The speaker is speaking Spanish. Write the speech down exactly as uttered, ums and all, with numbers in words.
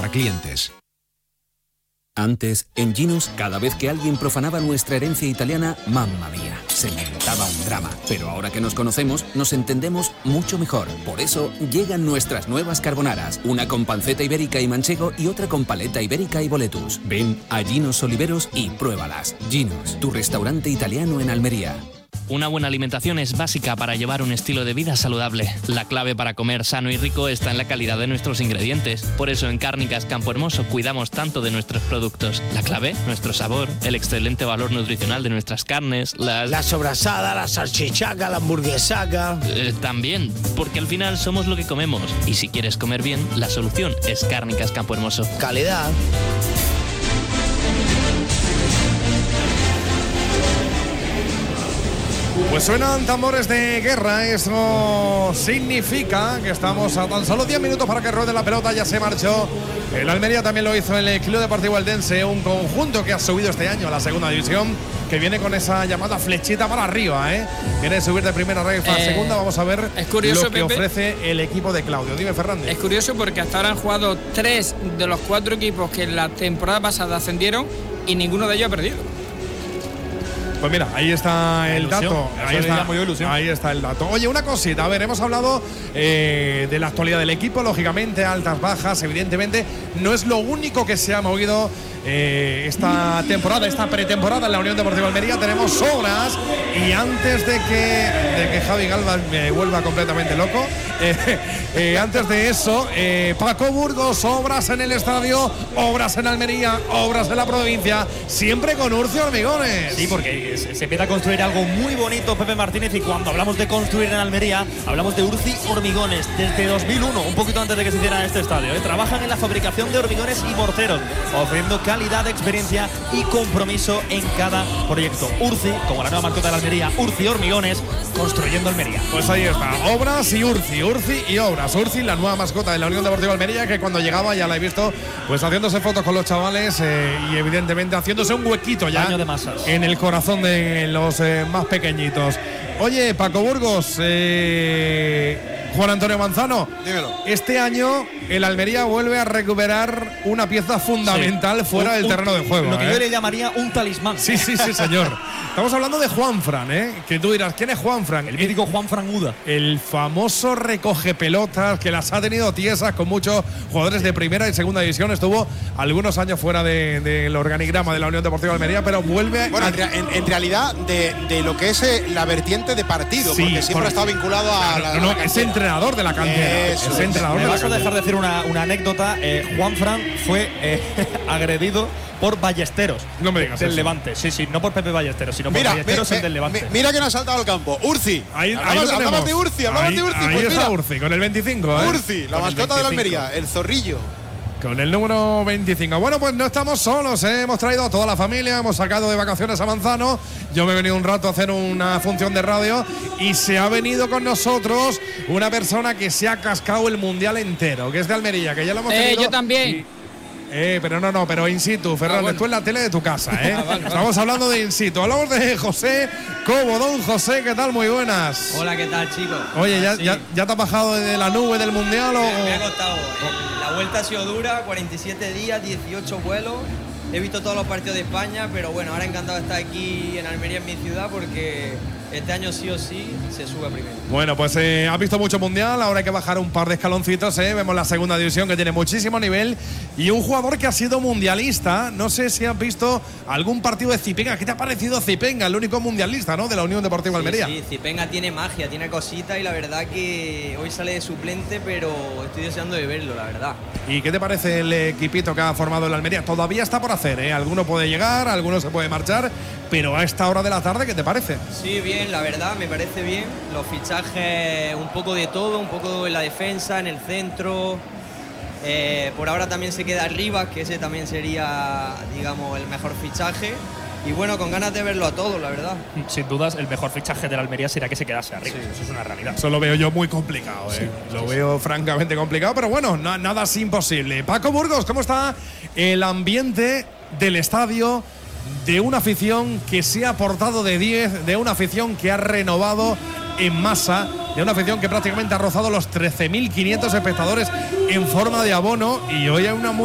para clientes. Antes, en Ginos, cada vez que alguien profanaba nuestra herencia italiana, mamma mía, se montaba un drama. Pero ahora que nos conocemos, nos entendemos mucho mejor. Por eso, llegan nuestras nuevas carbonaras. Una con panceta ibérica y manchego y otra con paleta ibérica y boletus. Ven a Ginos Oliveros y pruébalas. Ginos, tu restaurante italiano en Almería. Una buena alimentación es básica para llevar un estilo de vida saludable. La clave para comer sano y rico está en la calidad de nuestros ingredientes. Por eso en Cárnicas Campo Hermoso cuidamos tanto de nuestros productos. La clave, nuestro sabor, el excelente valor nutricional de nuestras carnes, las... La sobrasada, la salchichaca, la hamburguesaca... Eh, también, porque al final somos lo que comemos. Y si quieres comer bien, la solución es Cárnicas Campo Hermoso. Calidad. Pues suenan tambores de guerra, eso significa que estamos a tan solo diez minutos para que ruede la pelota, ya se marchó. El Almería también lo hizo en el Club Deportivo Eldense, un conjunto que ha subido este año a la segunda división, que viene con esa llamada flechita para arriba, ¿eh? Viene a subir de primera red a eh, segunda, vamos a ver es curioso, lo que Pepe, ofrece el equipo de Claudio. Dime, Fernández. Es curioso porque hasta ahora han jugado tres de los cuatro equipos que en la temporada pasada ascendieron y ninguno de ellos ha perdido. Pues mira, ahí está el dato. Ahí está, ahí está el dato. Oye, una cosita. A ver, hemos hablado eh, de la actualidad del equipo, lógicamente, altas, bajas, evidentemente. No es lo único que se ha movido eh, esta temporada, esta pretemporada en la Unión Deportiva Almería. Tenemos obras y antes de que, de que Javi Galván me vuelva completamente loco, eh, eh, antes de eso, eh, Paco Burgos, obras en el estadio, obras en Almería, obras en la provincia, siempre con Urci Hormigones. Sí, porque se empieza a construir algo muy bonito, Pepe Martínez, y cuando hablamos de construir en Almería, hablamos de Urci Hormigones. Desde dos mil uno, un poquito antes de que se hiciera este estadio, ¿eh? Trabajan en la fabricación de hormigones y morteros, ofreciendo calidad, experiencia y compromiso en cada proyecto. Urci, como la nueva mascota de la Almería, Urci Hormigones, construyendo Almería. Pues ahí está, obras y Urci, Urci y obras. Urci, la nueva mascota de la Unión Deportiva Almería, que cuando llegaba ya la he visto pues haciéndose fotos con los chavales eh, y evidentemente haciéndose un huequito ya Baño de masas en el corazón de los eh, más pequeñitos. Oye, Paco Burgos, eh, Juan Antonio Manzano, dímelo. Este año el Almería vuelve a recuperar una pieza fundamental, sí, fuera un, del terreno un, de juego. Lo que ¿eh? yo le llamaría un talismán. Sí, sí, sí, señor. Estamos hablando de Juanfran, ¿eh? Que tú dirás, ¿quién es Juanfran? El mítico Juanfran Uda. El famoso recoge pelotas que las ha tenido tiesas con muchos jugadores de primera y segunda división. Estuvo algunos años fuera del de, de organigrama de la Unión Deportiva Almería, pero vuelve. Bueno, a… en, en realidad, de, de lo que es la vertiente de partido, sí, porque siempre por, ha estado vinculado a. La, no, no, la es entrenador de la cantera. Eso, es entrenador Me de vas la a cantera. dejar de decir una, una anécdota. Eh, Juanfran fue eh, agredido por Ballesteros. No me digas del eso. Levante. Sí, sí, no por Pepe Ballesteros, sino mira, por Ballesteros me, el del Levante. Me, mira que nos ha saltado al campo. Urci. Ahí, hablabas, ahí hablabas de Urci, hablabas ahí, de Urci. Ahí pues está mira, Urci, con el veinticinco. ¿eh? Urci, la con mascota de la Almería, el zorrillo. Con el número veinticinco. Bueno, pues no estamos solos, ¿eh? Hemos traído a toda la familia, hemos sacado de vacaciones a Manzano. Yo me he venido un rato a hacer una función de radio y se ha venido con nosotros una persona que se ha cascado el mundial entero, que es de Almería, que ya lo hemos eh, tenido. Yo también. Y, eh, pero no, no, pero in situ, Fernández, ah, bueno. Tú en la tele de tu casa, ¿eh? ah, vale, Estamos vale. hablando de in situ. Hablamos de José Cobo. Don José, ¿qué tal? Muy buenas. Hola, ¿qué tal, chicos? Oye, ¿ya, sí. ya, ya te has bajado de la nube del mundial o...? Me, me ha costado. El, la vuelta ha sido dura, cuarenta y siete días, dieciocho vuelos. He visto todos los partidos de España, pero bueno, ahora encantado de estar aquí en Almería, en mi ciudad, porque este año sí o sí se sube primero. Bueno, pues eh, has visto mucho mundial, ahora hay que bajar un par de escaloncitos, ¿eh? Vemos la segunda división que tiene muchísimo nivel y un jugador que ha sido mundialista. No sé si has visto algún partido de Zipenga. ¿Qué te ha parecido Zipenga, el único mundialista, ¿no?, de la Unión Deportiva sí, Almería? Sí, Zipenga tiene magia, tiene cositas y la verdad que hoy sale de suplente, pero estoy deseando de verlo, la verdad. ¿Y qué te parece el equipito que ha formado el Almería? Todavía está por hacer, ¿eh? Alguno puede llegar, alguno se puede marchar, pero a esta hora de la tarde, ¿qué te parece? Sí, bien, la verdad, me parece bien. Los fichajes, un poco de todo, un poco en la defensa, en el centro. Eh, por ahora también se queda Rivas, que ese también sería, digamos, el mejor fichaje. Y bueno, con ganas de verlo a todos, la verdad. Sin dudas, el mejor fichaje de la Almería sería que se quedase arriba. Sí, eso es una realidad. Eso lo veo yo muy complicado, ¿eh? Sí, lo sí, veo sí. francamente complicado, pero bueno, na nada es imposible. Paco Burgos, ¿cómo está el ambiente del estadio, de una afición que se ha portado de diez, de una afición que ha renovado en masa, de una afición que prácticamente ha rozado los trece mil quinientos espectadores en forma de abono, y hoy hay una muy